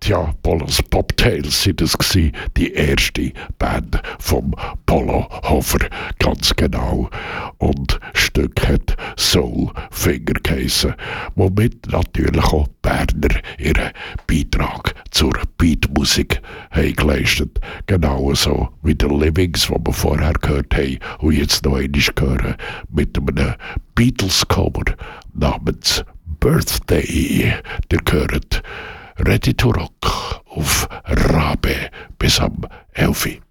Tja, Polos Bobtails sind das gsi, die erste Band vom Polo Hofer, ganz genau. Und das Stück hat Soul Finger geheissen, womit natürlich auch Berner ihren Beitrag zur Beatmusik haben geleistet. Genauso wie der Livings, den wir vorher gehört haben und jetzt noch einmal hören, mit einem Beatles-Cover namens Birthday. Der gehört Ready to Rock auf Rabe bis am 11.